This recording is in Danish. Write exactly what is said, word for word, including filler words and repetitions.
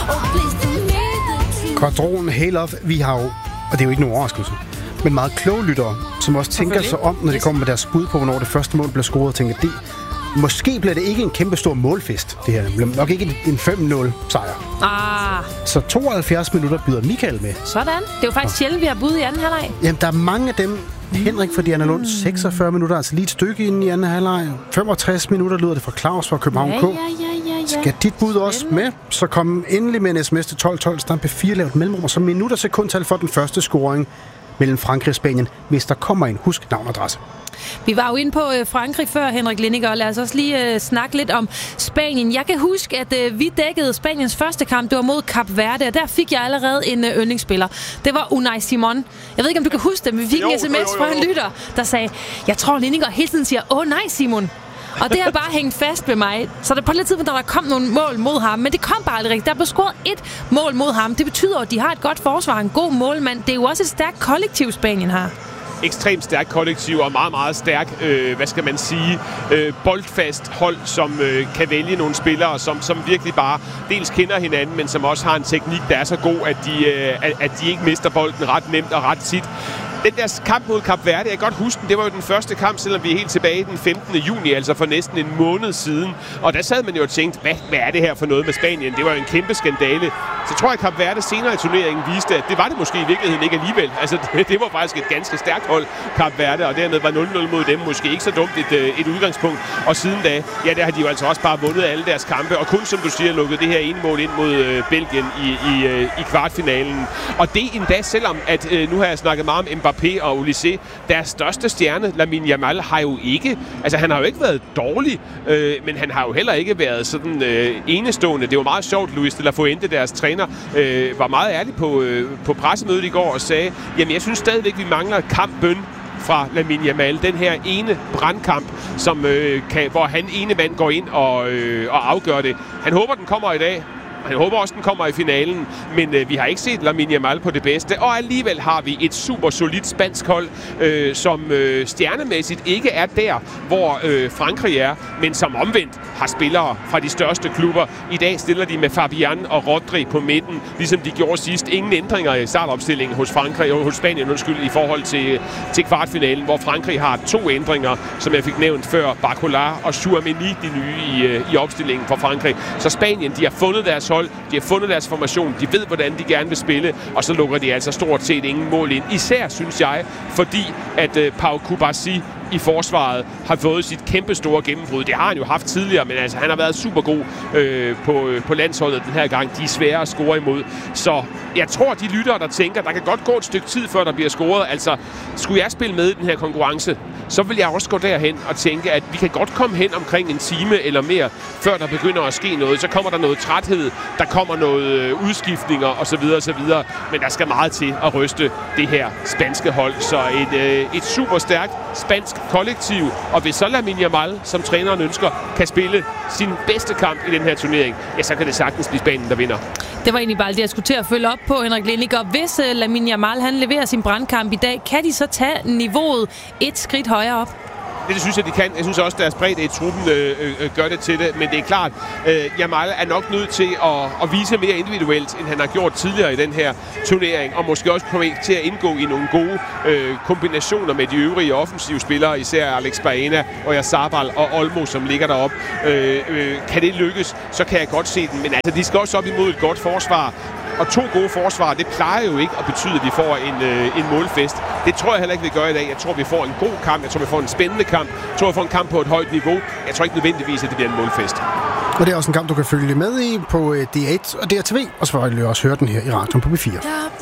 Quadroen Hail Off, vi har jo, og det er jo ikke nogen overraskelse, men meget kloge lyttere, som også tænker sig om, når de kommer med deres bud på, hvornår det første mål bliver scoret, og tænker, det måske bliver det ikke en kæmpe stor målfest, det her. Det bliver nok ikke en fem nul sejr. Ah. Så tooghalvfjerds minutter byder Michael med. Sådan. Det er jo faktisk sjældent, vi har bud i anden halvleg. Jamen, der er mange af dem. Henrik fra Diana Lund, seksogfyrre minutter, altså lige et stykke inden i anden halvleg. femogtres minutter lyder det fra Claus fra København ja, K. Ja, ja, ja, ja. Skal dit bud også med? Så kom endelig med en sms til tolv tolv, stampe fire lavt mellemrum, og så minutter sekundtal for den første scoring mellem Frankrig og Spanien. Hvis der kommer en, husk navn og adresse. Vi var jo inde på øh, Frankrig før, Henrik Lindiger, og lad os også lige øh, snakke lidt om Spanien. Jeg kan huske, at øh, vi dækkede Spaniens første kamp, det var mod Kap Verde, og der fik jeg allerede en øh, yndlingsspiller. Det var Unai Simon. Jeg ved ikke, om du kan huske det, men vi fik jo, en sms jo, jo, jo. fra en lytter, der sagde, jeg tror, Lindiger hele tiden siger, åh nej, Simon. Og det har bare hængt fast ved mig. Så der på lidt tidspunkt, der kom nogle mål mod ham, men det kom bare aldrig rigtigt. Der blev scoret et mål mod ham. Det betyder, at de har et godt forsvar, en god målmand. Det er jo også et stærkt kollektiv, Spanien har. Ekstremt stærkt kollektiv og meget, meget stærk, øh, hvad skal man sige, øh, boldfast hold, som øh, kan vælge nogle spillere, som, som virkelig bare dels kender hinanden, men som også har en teknik, der er så god, at de, øh, at, at de ikke mister bolden ret nemt og ret tit. Den der kamp mod Kap Verde, jeg kan godt huske den, det var jo den første kamp, selvom vi er helt tilbage den femtende juni, altså for næsten en måned siden. Og der sad man jo og tænkte, hvad, hvad er det her for noget med Spanien? Det var jo en kæmpe skandale. Så tror jeg, at Kap Verde senere i turneringen viste, at det var det måske i virkeligheden ikke alligevel. Altså, det, det var faktisk et ganske stærkt hold, Kap Verde, og dermed var nul nul mod dem måske ikke så dumt et, et udgangspunkt. Og siden da, ja, der har de jo altså også bare vundet alle deres kampe, og kun, som du siger, lukket det her ene mål ind mod øh, Belgien i, i, øh, i kvartfinalen. Og det endda, selvom at øh, nu har jeg snakket meget om Mbappé og Olise, deres største stjerne, Lamine Yamal, har jo ikke, altså han har jo ikke været dårlig, øh, men han har jo heller ikke været sådan øh, enestående. Det var meget sjovt, Luis de la Fuente, deres træner, øh, var meget ærlig på, øh, på pressemødet i går og sagde, jamen jeg synes stadigvæk, vi mangler kampbøn fra Lamine Yamal. Den her ene brandkamp, som, øh, kan, hvor han ene mand går ind og, øh, og afgør det. Han håber, den kommer i dag. Han håber også, den kommer i finalen, men øh, vi har ikke set Lamine Yamal på det bedste, og alligevel har vi et super solidt spansk hold, øh, som øh, stjernemæssigt ikke er der, hvor øh, Frankrig er, men som omvendt har spillere fra de største klubber. I dag stiller de med Fabian og Rodri på midten, ligesom de gjorde sidst. Ingen ændringer i startopstillingen hos Frankrig og hos Spanien, undskyld, i forhold til, til kvartfinalen, hvor Frankrig har to ændringer, som jeg fik nævnt før, Barcola og Tchouaméni, de nye i, i opstillingen for Frankrig. Så Spanien, de har fundet deres hold, de har fundet deres formation, de ved, hvordan de gerne vil spille, og så lukker de altså stort set ingen mål ind. Især, synes jeg, fordi at uh, Pau Kubasi i forsvaret har fået sit kæmpe store gennembrud. Det har han jo haft tidligere, men altså, han har været super god øh, på, på landsholdet den her gang. De er svære at score imod. Så jeg tror, de lyttere, der tænker, der kan godt gå et stykke tid, før der bliver scoret. Altså, skulle jeg spille med i den her konkurrence, så vil jeg også gå derhen og tænke, at vi kan godt komme hen omkring en time eller mere, før der begynder at ske noget. Så kommer der noget træthed, der kommer noget øh, udskiftninger osv. osv. Men der skal meget til at ryste det her spanske hold. Så et, øh, et super stærkt spansk kollektiv, og hvis så Lamine Yamal, som træneren ønsker, kan spille sin bedste kamp i den her turnering, ja, så kan det sagtens blive Spanien, der vinder. Det var egentlig bare det, jeg skulle til at følge op på, Henrik Lindiger. Hvis uh, Lamine Yamal, han leverer sin brandkamp i dag, kan de så tage niveauet et skridt højere op? Det synes jeg, de kan. Jeg synes også, at deres bredde i truppen øh, øh, gør det til det. Men det er klart, øh, Yamal er nok nødt til at, at vise mere individuelt, end han har gjort tidligere i den her turnering. Og måske også komme til at indgå i nogle gode øh, kombinationer med de øvrige offensive spillere. Især Alex Baena og Yarzabal og Olmo, som ligger deroppe. Øh, øh, kan det lykkes, så kan jeg godt se den. Men altså, de skal også op imod et godt forsvar. Og to gode forsvar, det plejer jo ikke at betyde, at vi får en, øh, en målfest. Det tror jeg heller ikke, vi gør i dag. Jeg tror, vi får en god kamp. Jeg tror, vi får en spændende kamp. Jeg tror, vi får en kamp på et højt niveau. Jeg tror ikke nødvendigvis, at det bliver en målfest. Og det er også en kamp, du kan følge med i på D otte og D R T V. Og så vil du også høre den her i radioen på B fire.